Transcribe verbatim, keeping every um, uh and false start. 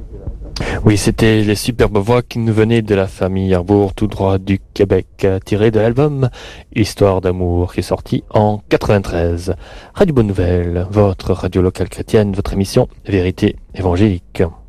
Oui, c'était les superbes voix qui nous venaient de la famille Harbour, tout droit du Québec, tiré de l'album Histoire d'amour, qui est sorti en quatre-vingt-treize. Radio Bonne Nouvelle, votre radio locale chrétienne, votre émission Vérité évangélique.